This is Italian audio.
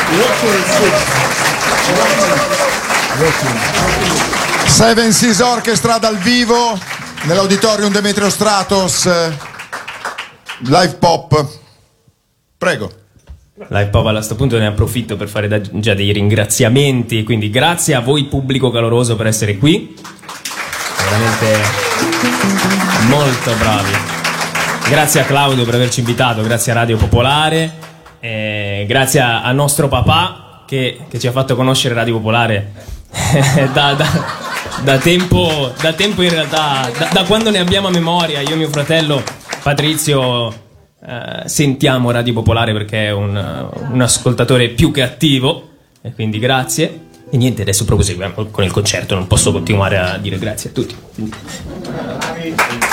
Seven Seas Orchestra dal vivo nell'auditorium Demetrio Stratos, live pop. Prego. Live pop, a questo punto ne approfitto per fare già dei ringraziamenti, quindi grazie a voi pubblico caloroso per essere qui, veramente molto bravi. Grazie a Claudio per averci invitato, grazie a Radio Popolare, grazie a nostro papà che ci ha fatto conoscere Radio Popolare da tempo in realtà, da quando ne abbiamo a memoria. Io e mio fratello Patrizio sentiamo Radio Popolare perché è un ascoltatore più che attivo, e quindi grazie. E niente, adesso proseguiamo con il concerto, non posso continuare a dire grazie a tutti.